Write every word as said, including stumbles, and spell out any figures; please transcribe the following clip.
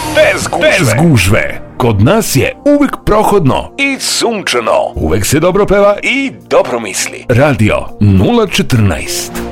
Bez gužve. Bez gužve. Kod nas je uvek prohodno i sunčano. Uvek se dobro peva i dobro misli. Radio nula četrnaest.